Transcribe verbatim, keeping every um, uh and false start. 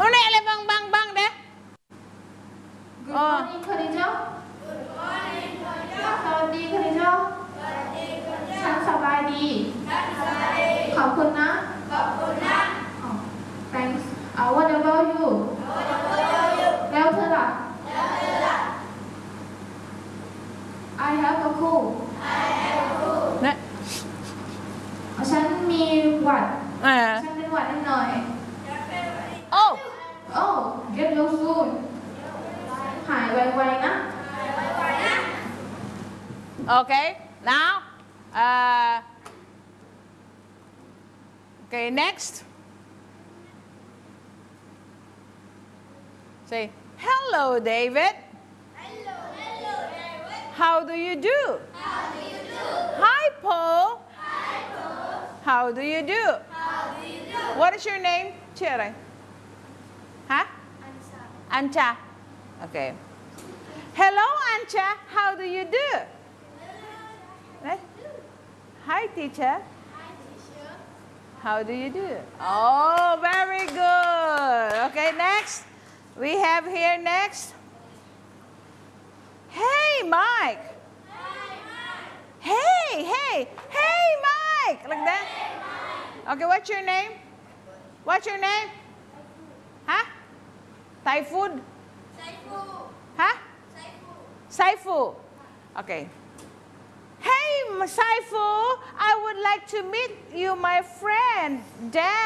Hôm nay lại bang bang bang đấy. Good morning, Khadija. Good morning, Khadija. สวัสดี Khadija. สวัสดี Khadija. ฉันสบายดี ฉันสบายดี ขอบคุณนะ ขอบคุณนะ oh, thanks. Uh, what about you? What about you? แล้วเธอล่ะ แล้วเธอล่ะ I have a cold. I have a cold. เนี่ยฉันมีหวัดอ่าฉันเป็นหวัดนิดหน่อยโอ้ Oh, get well soon. หายไวๆนะ หายไวๆนะ Okay, now, uh, okay, next. Say, hello, David. Hello, hello, David. How do you do? How do you do? Hi, Paul. Hi, Paul. How do you do? How do you do? What is your name?ชื่ออะไร Huh? Ansa. Anja. Okay. Hello, Anja. How do you do? Eh? Hi, teacher. Hi, teacher. How do you do? Oh, very good. Okay, next. We have here next. Hey, Mike. Hi, Mike. Hey, hey, hey, Mike. Like that. Okay, what's your name? What's your name? Huh? Typhoon? Saifu. Huh? Saifu. Saifu. Okay. Hey, Saifu, I would like to meet you, my friend, Dan.